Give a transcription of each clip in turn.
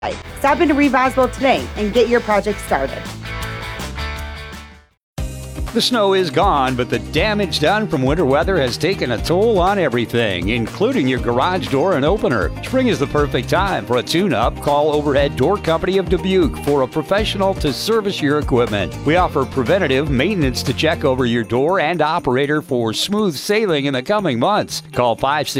Stop into Reeve Oswald today and get your project started. The snow is gone, but the damage done from winter weather has taken a toll on everything, including your garage door and opener. Spring is the perfect time for a tune-up. Call Overhead Door Company of Dubuque for a professional to service your equipment. We offer preventative maintenance to check over your door and operator for smooth sailing in the coming months. Call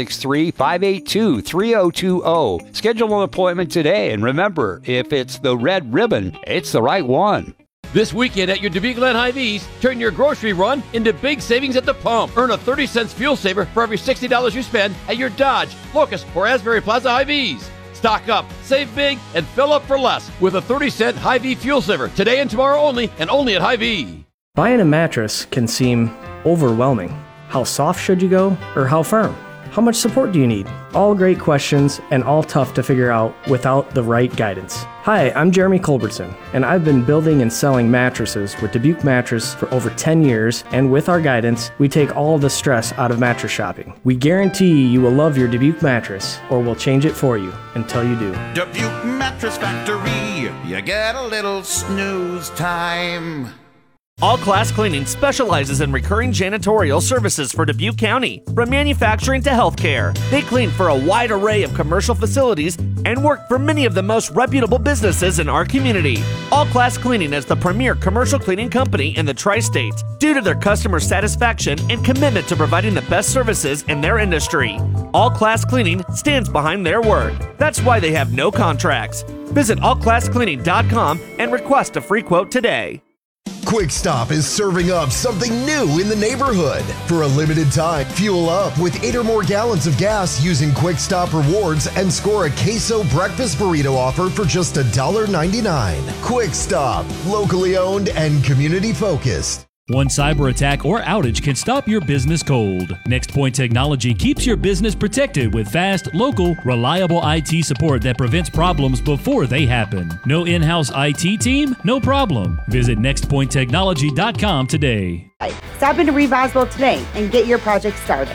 563-582-3020. Schedule an appointment today, and remember, if it's the red ribbon, it's the right one. This weekend at your Dubuque Glen Hy-Vees, turn your grocery run into big savings at the pump. Earn a 30-cent fuel saver for every $60 you spend at your Dodge, Locust, or Asbury Plaza Hy-Vees. Stock up, save big, and fill up for less with a 30-cent Hy-Vee fuel saver today and tomorrow only, and only at Hy-Vee. Buying a mattress can seem overwhelming. How soft should you go, or how firm? How much support do you need? All great questions and all tough to figure out without the right guidance. Hi, I'm Jeremy Culbertson, and I've been building and selling mattresses with Dubuque Mattress for over 10 years, and with our guidance, we take all the stress out of mattress shopping. We guarantee you will love your Dubuque mattress, or we'll change it for you until you do. Dubuque Mattress Factory, you get a little snooze time. All Class Cleaning specializes in recurring janitorial services for Dubuque County, from manufacturing to healthcare. They clean for a wide array of commercial facilities and work for many of the most reputable businesses in our community. All Class Cleaning is the premier commercial cleaning company in the Tri-States due to their customer satisfaction and commitment to providing the best services in their industry. All Class Cleaning stands behind their word. That's why they have no contracts. Visit allclasscleaning.com and request a free quote today. Quick Stop is serving up something new in the neighborhood. For a limited time, fuel up with 8 or more gallons of gas using Quick Stop rewards and score a queso breakfast burrito offer for just $1.99. Quick Stop, locally owned and community focused. One cyber attack or outage can stop your business cold. NextPoint Technology keeps your business protected with fast, local, reliable IT support that prevents problems before they happen. No in-house IT team? No problem. Visit nextpointtechnology.com today. Stop into Reeve Oswald today and get your project started.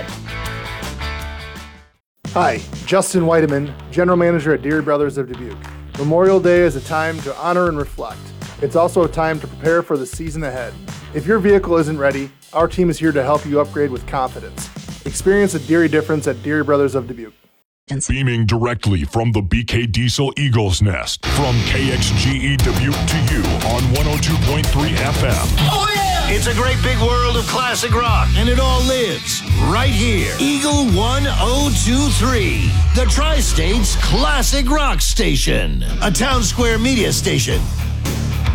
Hi, Justin Whiteman, General Manager at Deere Brothers of Dubuque. Memorial Day is a time to honor and reflect. It's also a time to prepare for the season ahead. If your vehicle isn't ready, our team is here to help you upgrade with confidence. Experience a Deere difference at Deere Brothers of Dubuque. Beaming directly from the BK Diesel Eagles Nest, from KXGE Dubuque to you on 102.3 FM. Oh yeah! It's a great big world of classic rock, and it all lives right here. Eagle 1023, the Tri-States Classic Rock Station, a Town Square media station